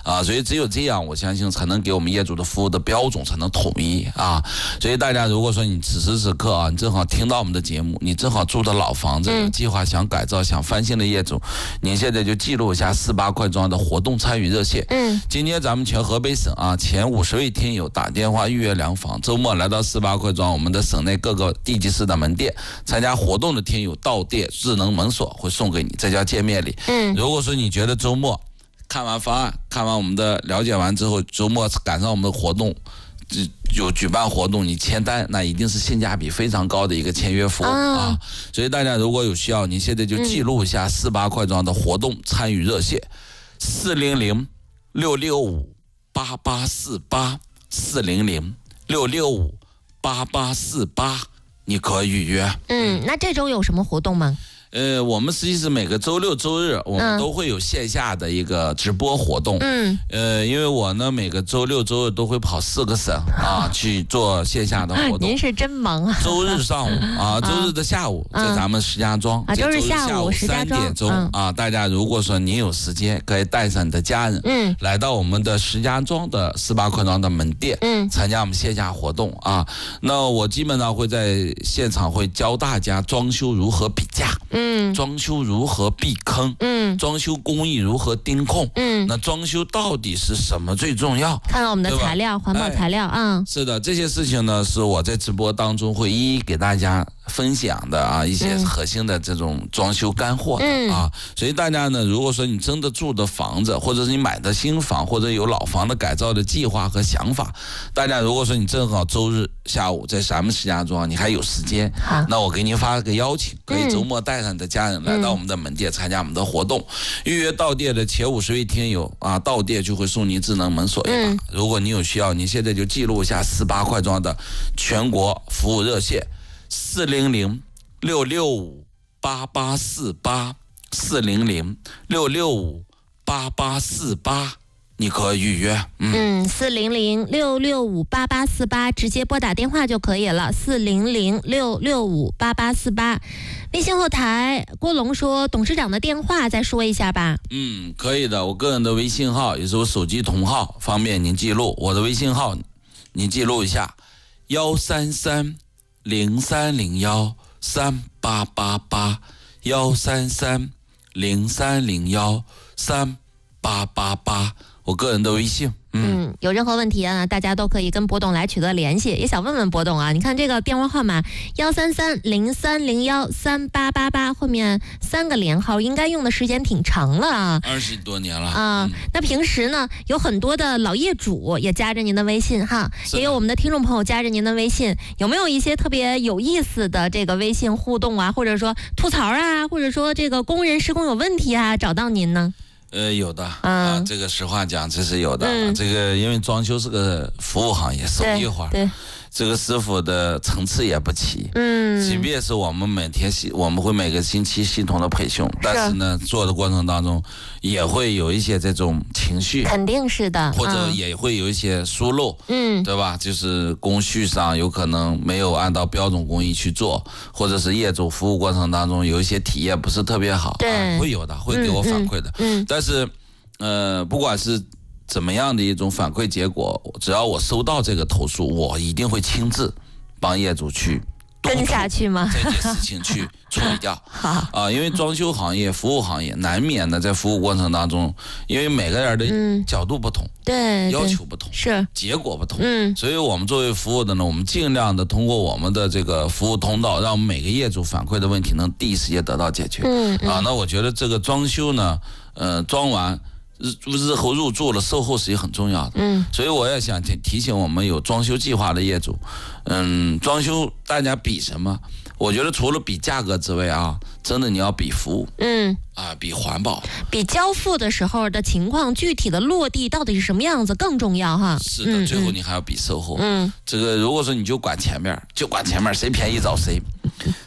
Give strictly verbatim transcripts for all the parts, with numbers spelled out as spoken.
啊，所以只有这样，我相信才能给我们业主的服务的标准才能统一啊。所以大家如果说你此时此刻啊，你正好听到我们的节目，你正好住的老房子，有计划想改造、想翻新的业主，您现在就记录一下四八快装的活动参与热线。嗯，今天咱们全河北省啊前五十位听友打电话预约量房，周末来到四八快装我们的省内各个地级市的门店参加活动的听友到店智能门锁会送给你这叫见面礼。嗯，如果说你觉得周末看完方案，看完我们的了解完之后，周末赶上我们的活动，有举办活动，你签单，那一定是性价比非常高的一个签约服务啊！啊所以大家如果有需要，你现在就记录一下四八快装的活动参与热线：四零零六六五八八四八，四零零六六五八八四八，你可预约。 嗯，那这周有什么活动吗？ 呃，我们实际是每个周六周日我们都会有线下的一个直播活动。嗯，呃，因为我呢每个周六周日都会跑四个省啊去做线下的活动。 您是真忙啊！ 周日上午啊，周日的下午在咱们石家庄， 啊，周日下午三点钟啊，大家如果说您有时间，可以带上你的家人，嗯，来到我们的石家庄的四八快装的门店，嗯，参加我们线下活动啊。那我基本上会在现场会教大家装修如何比价，嗯。嗯，装修如何避坑？嗯，装修工艺如何盯控？嗯，那装修到底是什么最重要？ 看到我们的材料，环保材料啊、哎。 是的，这些事情呢，是我在直播当中会一一给大家分享的啊，一些核心的这种装修干货的、嗯、啊。所以大家呢，如果说你真的住的房子，或者是你买的新房，或者有老房的改造的计划和想法，大家如果说你正好周日下午在咱们石家庄，你还有时间，那我给您发个邀请，可以周末带上你的家人来到我们的门店参加我们的活动。嗯、预约到店的前五十位听友啊，到店就会送您智能门锁一把。嗯、如果你有需要，你现在就记录一下四八快装的全国服务热线：四零零六六五八八四八，四零零六六五八八四八。你可以预约， 嗯，四零零六六五八八四八，直接拨打电话就可以了。四零零六六五八八四八，微信后台郭龙说董事长的电话再说一下吧。 嗯，可以的，我个人的微信号也是我手机同号，方便您记录。我的微信号您记录一下：幺三三零三零幺三八八八，幺三三零三零幺三八八八。我个人的微信， 嗯，嗯有任何问题啊，大家都可以跟博董来取得联系。也想问问博董啊，你看这个电话号码幺三三零三零幺三八八八，后面三个连号，应该用的时间挺长了啊， 二十多年了啊、嗯。那平时呢，有很多的老业主也加着您的微信哈，也有我们的听众朋友加着您的微信，有没有一些特别有意思的这个微信互动啊，或者说吐槽啊，或者说这个工人施工有问题啊，找到您呢？ 呃，有的、嗯、啊，这个实话讲，这是有的、嗯。这个因为装修是个服务行业，手艺活，对，这个师傅的层次也不齐。嗯，即便是我们每天系，我们会每个星期系统的培训，但是呢，做的过程当中也会有一些这种情绪， 肯定是的， 或者也会有一些疏漏，嗯，对吧？就是工序上有可能没有按照标准工艺去做，或者是业主服务过程当中有一些体验不是特别好， 对， 啊、会有的，会给我反馈的，嗯，嗯但是。是，呃，不管是怎么样的一种反馈结果，只要我收到这个投诉，我一定会亲自帮业主去跟下去吗？ 这件事情去处理掉。好啊、呃，因为装修行业、服务行业难免的在服务过程当中，因为每个人的角度不同，嗯、 对， 要求不同， 是结果不同，嗯，所以我们作为服务的呢，我们尽量的通过我们的这个服务通道，让我们每个业主反馈的问题能第一时间得到解决。嗯，嗯啊，那我觉得这个装修呢。呃，装完日日后入住了，售后是也很重要的。嗯，所以我也想提提醒我们有装修计划的业主，嗯，装修大家比什么？我觉得除了比价格之外啊，真的你要比服务，嗯，啊，比环保， 比交付的时候的情况，具体的落地到底是什么样子更重要哈。 是的，嗯、最后你还要比售后。嗯，这个如果说你就管前面，就管前面，谁便宜找谁。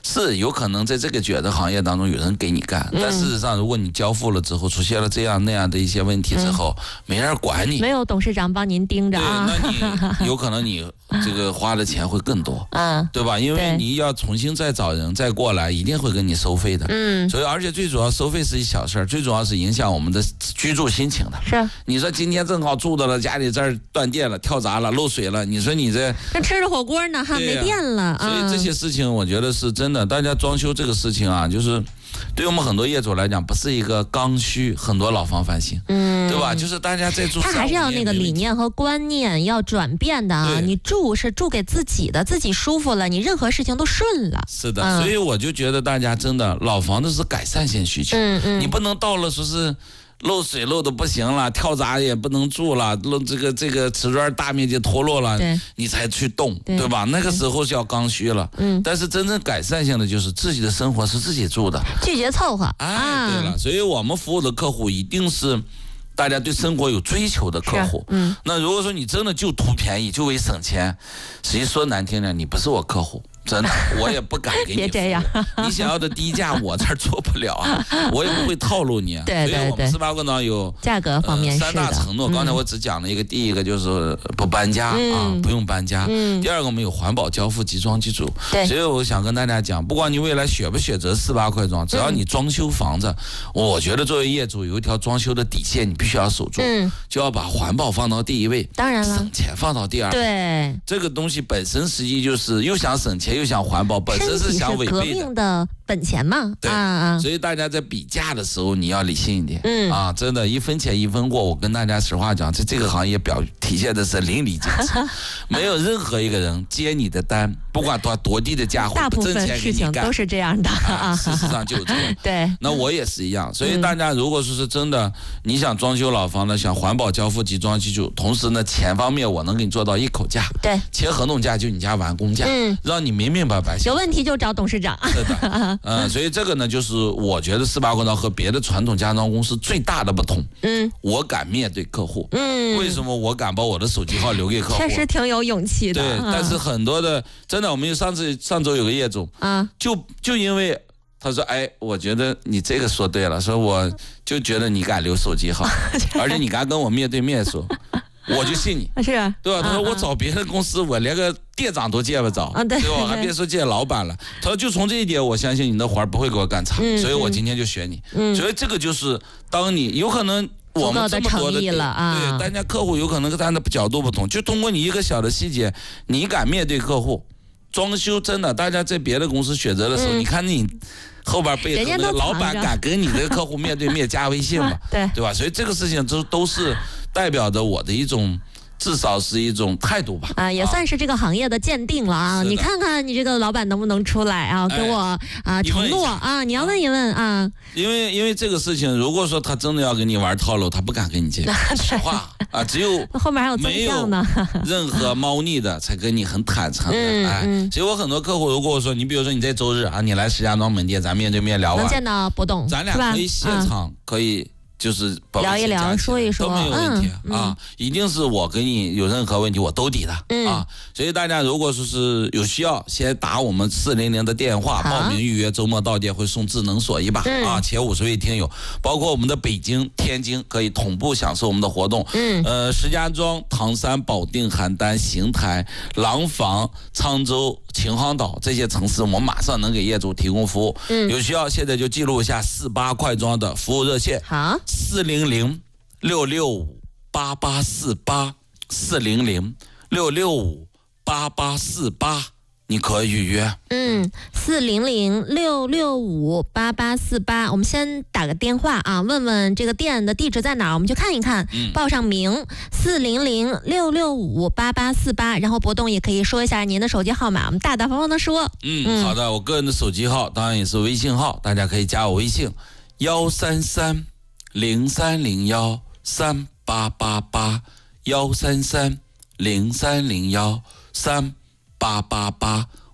是有可能在这个卷的行业当中有人给你干， 嗯、 但事实上，如果你交付了之后出现了这样那样的一些问题之后，嗯、没人管你， 没有董事长帮您盯着啊， 对，那你有可能你这个花的钱会更多，嗯，对吧？因为你要重新再找人再过来，一定会跟你收费的，嗯，所以而且最主要收费是一小事儿，最主要是影响我们的居住心情的。 是， 你说今天正好住的了，家里这儿断电了、跳闸了、漏水了，你说你这那吃着火锅呢哈，没电了， 所以这些事情我觉得是真的。大家装修这个事情啊，就是对我们很多业主来讲，不是一个刚需，很多老房翻新，嗯，对吧？就是大家在住， 他还是要那个理念和观念要转变的啊。你住是住给自己的，自己舒服了，你任何事情都顺了。 是的，嗯、所以我就觉得大家真的老房子是改善性需求，嗯嗯，你不能到了说是。漏水漏的不行了，跳闸也不能住了，漏这个这个瓷砖大面积脱落了，你才去动， 对, 对吧？那个时候是要刚需了。嗯，但是真正改善性的就是自己的生活是自己住的， 拒绝凑合。 哎，对了，所以我们服务的客户一定是大家对生活有追求的客户。嗯，那如果说你真的就图便宜，就为省钱，实际说难听点，你不是我客户。真的，我也不敢给你。 别这样， 你想要的低价我这儿做不了啊，我也不会套路你。 对对对， 所以我们斯巴棍呢有价格方面、 呃、三大承诺。刚才我只讲了一个，第一个就是不搬家、嗯、啊，不用搬家。嗯。第二个我们有环保交付即装即住。对。所以我想跟大家讲，不管你未来选不选择四八块装，只要你装修房子，嗯、我觉得作为业主有一条装修的底线，你必须要守住，嗯、就要把环保放到第一位， 当然了， 省钱放到第二位。 对。 这个东西本身实际就是又想省钱又想环保，本身是想违背的。 革命的本钱嘛， 对啊，所以大家在比价的时候你要理性一点，嗯啊，真的，一分钱一分货。我跟大家实话讲，在这个行业表体现的是淋漓尽致，没有任何一个人接你的单，不管多多低的价， 大部分事情都是这样的啊。事实上就是这样。 对， 那我也是一样。所以大家如果说是真的，你想装修老房呢，想环保交付即装即住，同时呢，钱方面我能给你做到一口价， 对， 签合同价就你家完工价，嗯，让你明明白白。 有问题就找董事长。 是的，嗯，所以这个呢，就是我觉得四八棍刀和别的传统家装公司最大的不同。嗯，我敢面对客户。嗯，为什么我敢把我的手机号留给客户？ 确实挺有勇气的。 对，但是很多的，真的，我们上次上周有个业主，啊，就就因为他说，哎，我觉得你这个说对了，说我就觉得你敢留手机号，而且你敢跟我面对面说。我就信你， 是， 对吧？他说我找别的公司，我连个店长都见不着，对吧？还别说见老板了。他说就从这一点，我相信你的活儿不会给我干差，所以我今天就选你。所以这个就是当你有可能我们这么多的，对，大家客户有可能跟他的角度不同，就通过你一个小的细节，你敢面对客户，装修真的，大家在别的公司选择的时候，你看你。后边背后那个老板敢跟你的客户面对面加微信嘛？对对吧？所以这个事情都都是代表着我的一种，至少是一种态度吧。 啊，也算是这个行业的鉴定了啊！你看看你这个老板能不能出来啊？给我啊承诺啊！你要问一问啊。 因为因为这个事情，如果说他真的要跟你玩套路，他不敢跟你接，实话啊，只有后面还有没有任何猫腻的才跟你很坦诚的。哎，所以我很多客户，如果我说你比如说你在周日啊，你来石家庄门店，咱面对面聊完， 能见到博董， 咱俩可以现场可以。就是聊一聊，说一说都没有问题、嗯、啊！一定是我跟你有任何问题，我都抵的、嗯、啊！所以大家如果说是有需要，先打我们四零零的电话报名预约，周末到店会送智能锁一把、嗯、啊！前五十位听友，包括我们的北京、天津可以同步享受我们的活动。嗯，呃，石家庄、唐山、保定、邯郸、邢台、廊坊、沧州、秦皇岛这些城市，我们马上能给业主提供服务。嗯，有需要现在就记录一下四八快装的服务热线。 好。 四零零六六五八八四八，四零零六六五八八四八，你可以预约。 嗯，四零零六六五八八四八，我们先打个电话啊，问问这个店的地址在哪儿，我们去看一看，嗯、报上名。四零零六六五八八四八，然后博董也可以说一下您的手机号码，我们大大方方的说。 嗯，嗯好的，我个人的手机号当然也是微信号，大家可以加我微信幺三三。零三零幺三八八八幺三三零三零幺三八八八，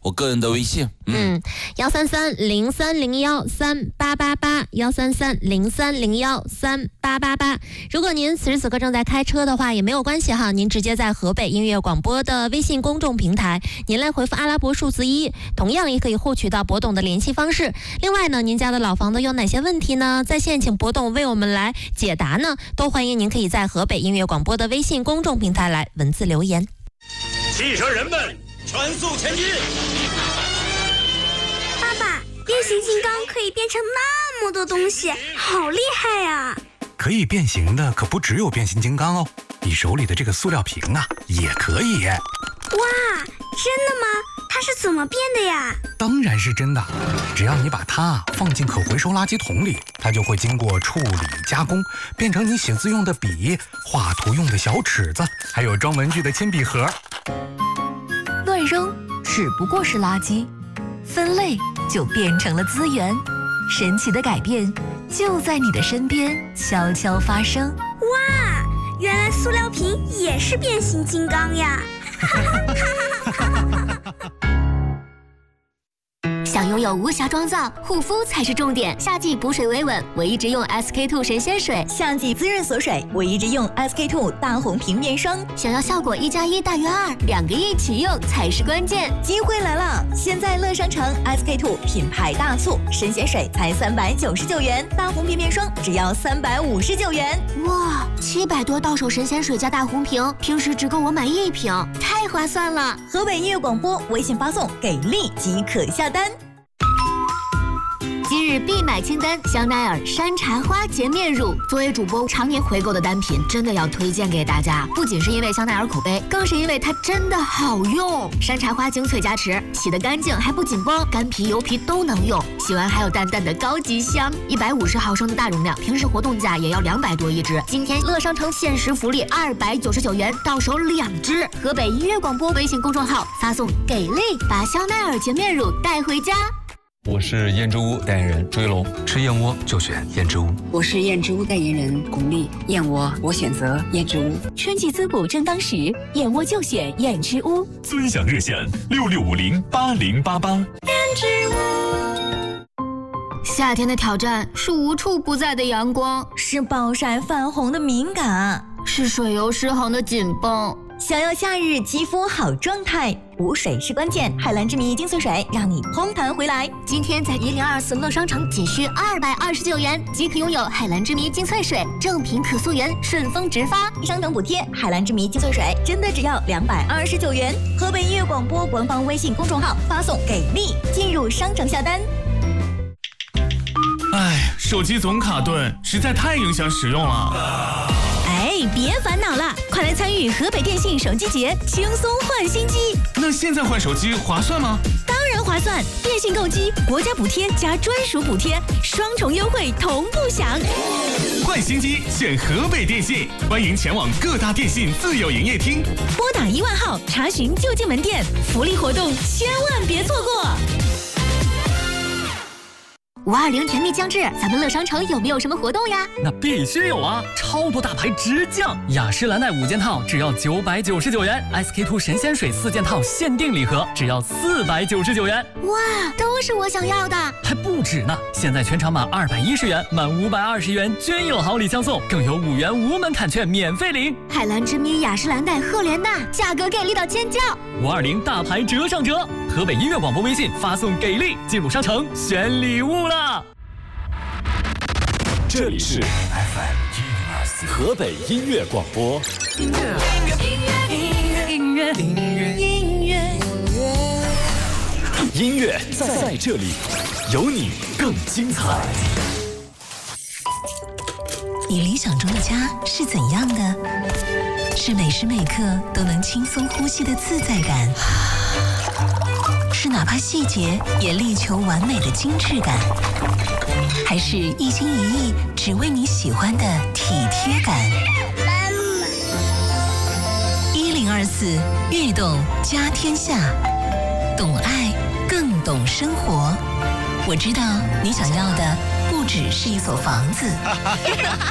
我个人的微信， 嗯，幺三三零三零幺三八八八，幺三三零三零幺三八八八。如果您此时此刻正在开车的话，也没有关系哈，您直接在河北音乐广播的微信公众平台，您来回复阿拉伯数字一，同样也可以获取到博董的联系方式。另外呢，您家的老房子有哪些问题呢？在线请博董为我们来解答呢，都欢迎您可以在河北音乐广播的微信公众平台来文字留言。 汽车人们，全速前进！ 爸爸，变形金刚可以变成那么多东西，好厉害呀！ 可以变形的可不只有变形金刚哦，你手里的这个塑料瓶啊，也可以。 哇，真的吗？它是怎么变的呀？ 当然是真的，只要你把它放进可回收垃圾桶里，它就会经过处理加工，变成你写字用的笔、画图用的小尺子，还有装文具的铅笔盒。 乱扔只不过是垃圾，分类就变成了资源。神奇的改变就在你的身边悄悄发生。 哇，原来塑料瓶也是变形金刚呀！ 想拥有无瑕妆造，护肤才是重点。夏季补水维稳，我一直用 S K two 神仙水； 夏季滋润锁水，我一直用 S K two 大红瓶面霜。 想要效果一加一大于二，两个一起用才是关键。 机会来了！现在乐商城 S K two 品牌大促，神仙水才三百九十九元，大红瓶面霜只要三百五十九元。 哇，七百多到手神仙水加大红瓶，平时只够我买一瓶，太划算了！ 河北音乐广播微信发送“给力”即可下单。 今日必买清单：香奈儿山茶花洁面乳。作为主播常年回购的单品，真的要推荐给大家。不仅是因为香奈儿口碑，更是因为它真的好用。山茶花精粹加持，洗得干净还不紧绷，干皮油皮都能用。洗完还有淡淡的高级香。一百五十毫升的大容量，平时活动价也要两百多一支。今天乐商城限时福利二百九十九元，到手两支。河北音乐广播微信公众号发送“给力”，把香奈儿洁面乳带回家。 我是燕之屋代言人朱一龙， 吃燕窝就选燕之屋。 我是燕之屋代言人巩俐，燕窝我选择燕之屋。 春季滋补正当时，燕窝就选燕之屋。 尊享热线六六五零八零八八。燕之屋。夏天的挑战是无处不在的阳光， 是暴晒泛红的敏感， 是水油失衡的紧绷。 想要夏日肌肤好状态，补水是关键。海蓝之谜精粹水让你嘭弹回来。 今天在一零二四乐商城仅需二百二十九元即可拥有海蓝之谜精粹水，正品可溯源，顺丰直发。 商城补贴，海蓝之谜精粹水真的只要两百二十九元。河北音乐广播官方微信公众号发送“给力”进入商城下单。 哎，手机总卡顿，实在太影响使用了。 哎，别烦恼了，快来参与河北电信手机节，轻松换新机。 那现在换手机划算吗？ 当然划算，电信购机国家补贴加专属补贴，双重优惠同步享。 换新机选河北电信，欢迎前往各大电信自有营业厅， 拨打一万号查询就近门店，福利活动千万别错过。 五二零甜蜜将至，咱们乐商城有没有什么活动呀？ 那必须有啊！超多大牌直降，雅诗兰黛五件套只要九百九十九元 ，S K two 神仙水四件套限定礼盒只要四百九十九元。 哇，都是我想要的！ 还不止呢！现在全场满二百一十元，满五百二十元均有好礼相送，更有五元无门槛券免费领。 海蓝之谜、雅诗兰黛、赫莲娜，价格给力到尖叫！ 五二零大牌折上折，河北音乐广播微信发送“给力”进入商城选礼物了。 这里是 F M 河北音乐广播。音乐，音乐，音乐，音乐，音乐，音乐，音乐在在这里，有你更精彩。 你理想中的家是怎样的？是每时每刻都能轻松呼吸的自在感，是哪怕细节也力求完美的精致感，还是一心一意只为你喜欢的体贴感？一零二四悦动家天下，懂爱更懂生活。我知道你想要的不只是一所房子。